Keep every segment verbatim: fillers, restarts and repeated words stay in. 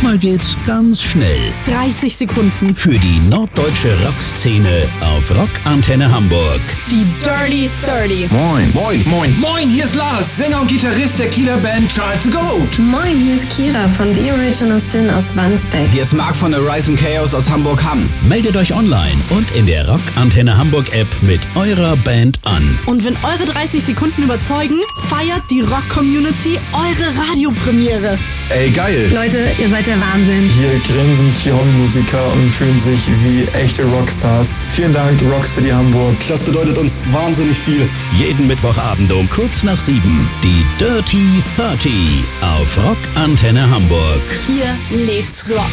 Diesmal geht's ganz schnell. dreißig Sekunden. Für die norddeutsche Rockszene auf Rockantenne Hamburg. Die Dirty dreißig. Moin. Moin. Moin. Moin, hier ist Lars, Sänger und Gitarrist der Kieler Band Charles the Goat. Moin, hier ist Kira von The Original Sin aus Wandsbek. Hier ist Marc von The Rise and Chaos aus Hamburg-Hamm. Meldet euch online und in der Rockantenne Hamburg App mit eurer Band an. Und wenn eure dreißig Sekunden überzeugen, feiert die Rock-Community eure Radiopremiere. Ey, geil. Leute, ihr seid der Wahnsinn. Hier grinsen vier Hobbymusiker und fühlen sich wie echte Rockstars. Vielen Dank, Rockcity Hamburg. Das bedeutet uns wahnsinnig viel. Jeden Mittwochabend um kurz nach sieben. Die Dirty dreißig auf Rockantenne Hamburg. Hier lebt's Rock.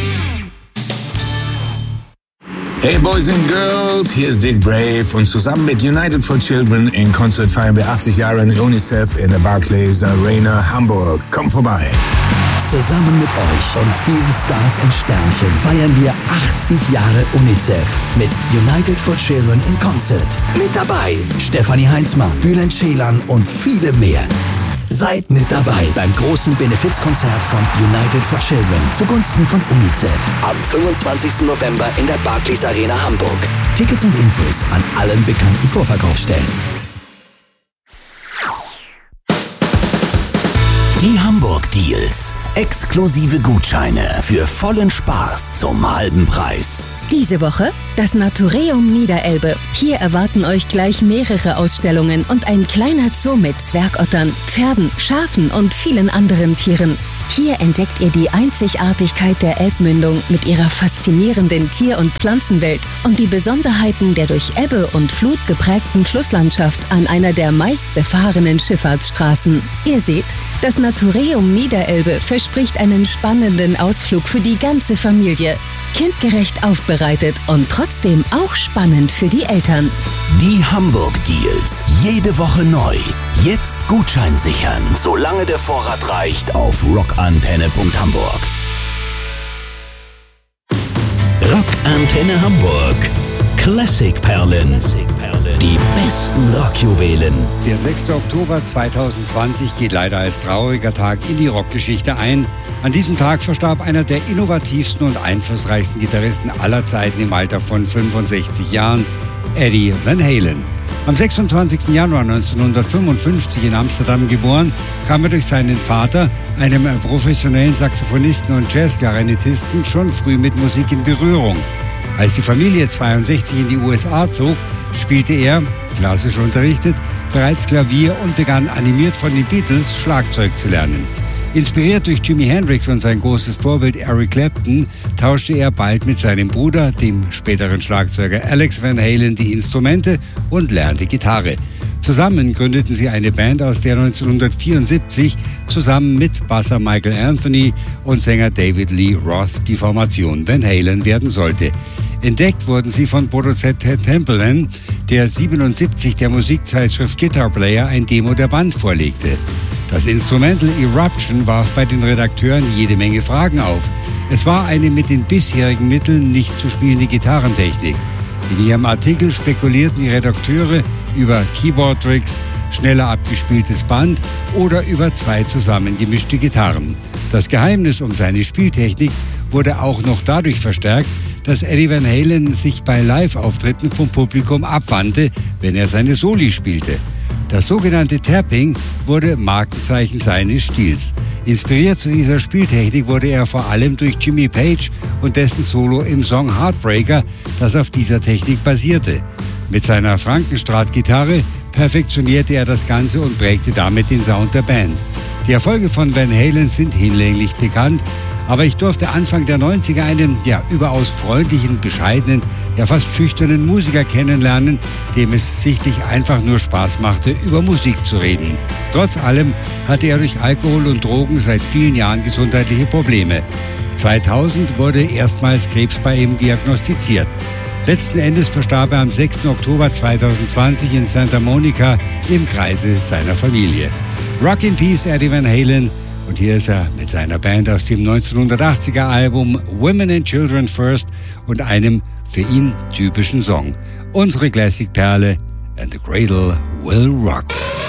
Hey Boys and Girls, hier ist Dick Brave und zusammen mit United for Children in Konzert feiern wir achtzig Jahre UNICEF in der Barclays Arena Hamburg. Kommt vorbei. Zusammen mit euch und vielen Stars und Sternchen feiern wir achtzig Jahre UNICEF mit United for Children in Concert. Mit dabei Stefanie Heinzmann, Bülent Ceylan und viele mehr. Seid mit dabei beim großen Benefizkonzert von United for Children zugunsten von UNICEF am fünfundzwanzigsten November in der Barclays Arena Hamburg. Tickets und Infos an allen bekannten Vorverkaufsstellen. Die Hamburg Deals. Exklusive Gutscheine für vollen Spaß zum halben Preis. Diese Woche das Natureum Niederelbe. Hier erwarten euch gleich mehrere Ausstellungen und ein kleiner Zoo mit Zwergottern, Pferden, Schafen und vielen anderen Tieren. Hier entdeckt ihr die Einzigartigkeit der Elbmündung mit ihrer faszinierenden Tier- und Pflanzenwelt und die Besonderheiten der durch Ebbe und Flut geprägten Flusslandschaft an einer der meistbefahrenen Schifffahrtsstraßen. Ihr seht, das Natureum Niederelbe verspricht einen spannenden Ausflug für die ganze Familie. Kindgerecht aufbereitet und trotzdem auch spannend für die Eltern. Die Hamburg Deals. Jede Woche neu. Jetzt Gutschein sichern, solange der Vorrat reicht, auf rockantenne punkt hamburg. Rockantenne Hamburg. Klassikperlen. Die besten Rockjuwelen. Der sechster Oktober zweitausendzwanzig geht leider als trauriger Tag in die Rockgeschichte ein. An diesem Tag verstarb einer der innovativsten und einflussreichsten Gitarristen aller Zeiten im Alter von fünfundsechzig Jahren, Eddie Van Halen. Am sechsundzwanzigsten Januar neunzehnhundertfünfundfünfzig in Amsterdam geboren, kam er durch seinen Vater, einem professionellen Saxophonisten und Jazzklarinettisten, schon früh mit Musik in Berührung. Als die Familie zweiundsechzig in die U S A zog, spielte er, klassisch unterrichtet, bereits Klavier und begann animiert von den Beatles Schlagzeug zu lernen. Inspiriert durch Jimi Hendrix und sein großes Vorbild Eric Clapton, tauschte er bald mit seinem Bruder, dem späteren Schlagzeuger Alex Van Halen, die Instrumente und lernte Gitarre. Zusammen gründeten sie eine Band, aus der neunzehnhundertvierundsiebzig zusammen mit Basser Michael Anthony und Sänger David Lee Roth die Formation Van Halen werden sollte. Entdeckt wurden sie von Produzent Ted Templeman, der siebenundsiebzig der Musikzeitschrift Guitar Player ein Demo der Band vorlegte. Das Instrumental Eruption warf bei den Redakteuren jede Menge Fragen auf. Es war eine mit den bisherigen Mitteln nicht zu spielende Gitarrentechnik. In ihrem Artikel spekulierten die Redakteure über Keyboard-Tricks, schneller abgespieltes Band oder über zwei zusammengemischte Gitarren. Das Geheimnis um seine Spieltechnik wurde auch noch dadurch verstärkt, dass Eddie Van Halen sich bei Live-Auftritten vom Publikum abwandte, wenn er seine Soli spielte. Das sogenannte Tapping wurde Markenzeichen seines Stils. Inspiriert zu dieser Spieltechnik wurde er vor allem durch Jimmy Page und dessen Solo im Song Heartbreaker, das auf dieser Technik basierte. Mit seiner Frankenstrat-Gitarre perfektionierte er das Ganze und prägte damit den Sound der Band. Die Erfolge von Van Halen sind hinlänglich bekannt, aber ich durfte Anfang der neunziger einen, ja, überaus freundlichen, bescheidenen, ja fast schüchternen Musiker kennenlernen, dem es sichtlich einfach nur Spaß machte, über Musik zu reden. Trotz allem hatte er durch Alkohol und Drogen seit vielen Jahren gesundheitliche Probleme. zweitausend wurde erstmals Krebs bei ihm diagnostiziert. Letzten Endes verstarb er am sechsten Oktober zweitausendzwanzig in Santa Monica im Kreise seiner Familie. Rock in Peace, Eddie Van Halen. Und hier ist er mit seiner Band aus dem neunzehnhundertachtziger Album Women and Children First und einem für ihn typischen Song. Unsere Classic-Perle, And the Cradle Will Rock.